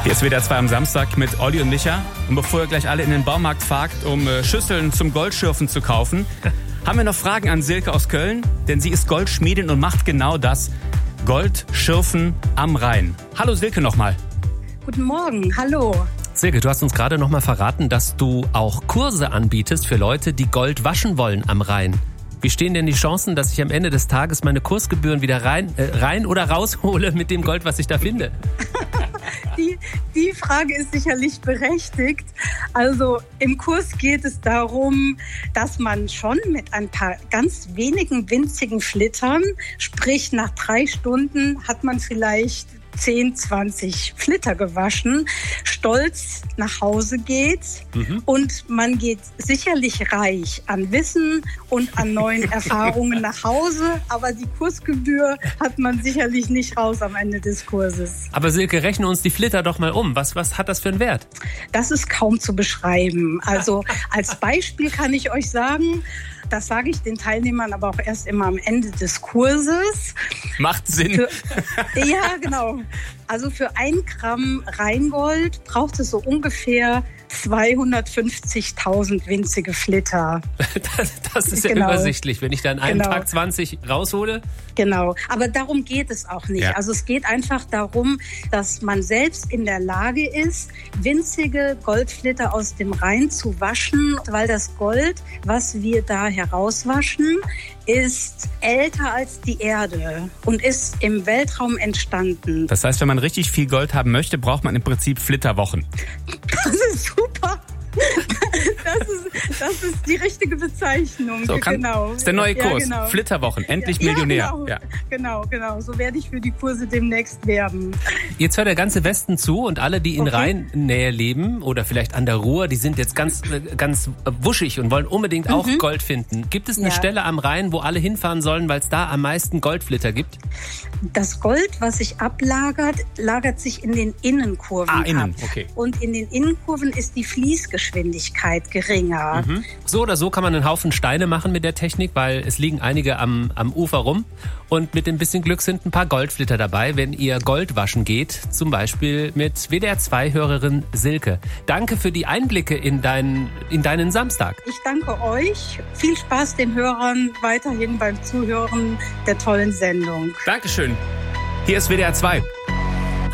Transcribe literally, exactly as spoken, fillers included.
Hier ist W D R zwei am Samstag mit Olli und Micha. Und bevor ihr gleich alle in den Baumarkt fragt, um äh, Schüsseln zum Goldschürfen zu kaufen, haben wir noch Fragen an Silke aus Köln. Denn sie ist Goldschmiedin und macht genau das. Goldschürfen am Rhein. Hallo Silke nochmal. Guten Morgen, hallo. Silke, du hast uns gerade nochmal verraten, dass du auch Kurse anbietest für Leute, die Gold waschen wollen am Rhein. Wie stehen denn die Chancen, dass ich am Ende des Tages meine Kursgebühren wieder rein, äh, rein oder raushole mit dem Gold, was ich da finde? Die, die Frage ist sicherlich berechtigt. Also im Kurs geht es darum, dass man schon mit ein paar ganz wenigen winzigen Flittern, sprich nach drei Stunden hat man vielleicht zehn, zwanzig Flitter gewaschen, stolz nach Hause geht mhm. und man geht sicherlich reich an Wissen und an neuen Erfahrungen nach Hause, aber die Kursgebühr hat man sicherlich nicht raus am Ende des Kurses. Aber Silke, rechne uns die Flitter doch mal um. Was, was hat das für einen Wert? Das ist kaum zu beschreiben. Also als Beispiel kann ich euch sagen, das sage ich den Teilnehmern aber auch erst immer am Ende des Kurses. Macht Sinn. Für, ja, genau. Also für ein Gramm Rheingold braucht es so ungefähr zweihundertfünfzigtausend winzige Flitter. Das, das ist ja genau. Übersichtlich, wenn ich dann einen genau. Tag zwanzig raushole. Genau, aber darum geht es auch nicht. Ja. Also es geht einfach darum, dass man selbst in der Lage ist, winzige Goldflitter aus dem Rhein zu waschen, weil das Gold, was wir da herauswaschen, ist älter als die Erde und ist im Weltraum entstanden. Das heißt, wenn man richtig viel Gold haben möchte, braucht man im Prinzip Flitterwochen. Das ist super. Das ist, das ist die richtige Bezeichnung. So, kann, genau. Das ist der neue Kurs. Ja, genau. Flitterwochen, endlich ja, Millionär. Genau. Ja. genau, genau. So werde ich für die Kurse demnächst werben. Jetzt hört der ganze Westen zu und alle, die in okay. Rheinnähe leben oder vielleicht an der Ruhr, die sind jetzt ganz, ganz wuschig und wollen unbedingt auch mhm. Gold finden. Gibt es eine ja. Stelle am Rhein, wo alle hinfahren sollen, weil es da am meisten Goldflitter gibt? Das Gold, was sich ablagert, lagert sich in den Innenkurven ah, ab. Innen. Okay. Und in den Innenkurven ist die Fließgeschwindigkeit geringer. Mhm. So oder so kann man einen Haufen Steine machen mit der Technik, weil es liegen einige am, am Ufer rum. Und mit ein bisschen Glück sind ein paar Goldflitter dabei, wenn ihr Gold waschen geht. Zum Beispiel mit W D R zwei Hörerin Silke. Danke für die Einblicke in deinen, in deinen Samstag. Ich danke euch. Viel Spaß den Hörern weiterhin beim Zuhören der tollen Sendung. Dankeschön. Hier ist W D R zwei.